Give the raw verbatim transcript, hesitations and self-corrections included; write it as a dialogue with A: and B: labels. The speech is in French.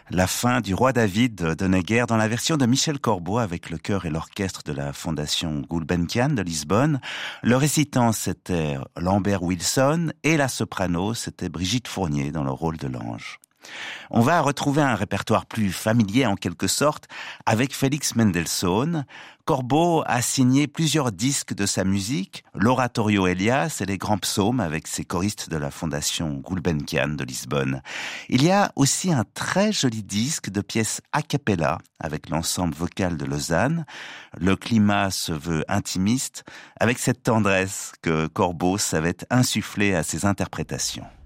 A: La fin du roi David de Neguerre dans la version de Michel Corbeau avec le chœur et l'orchestre de la Fondation Gulbenkian de Lisbonne. Le récitant, c'était Lambert Wilson et la soprano, c'était Brigitte Fournier dans le rôle de l'ange. On va retrouver un répertoire plus familier en quelque sorte avec Félix Mendelssohn. Corbeau a signé plusieurs disques de sa musique, l'Oratorio Elias et les Grands Psaumes avec ses choristes de la Fondation Gulbenkian de Lisbonne. Il y a aussi un très joli disque de pièces a cappella avec l'ensemble vocal de Lausanne. Le climat se veut intimiste avec cette tendresse que Corbeau savait insuffler à ses interprétations.